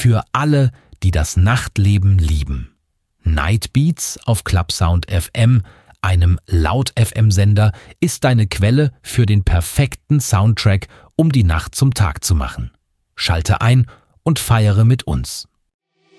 Für alle, die das Nachtleben lieben. Nightbeats auf Clubsound FM, einem Laut-FM-Sender, ist deine Quelle für den perfekten Soundtrack, um die Nacht zum Tag zu machen. Schalte ein und feiere mit uns.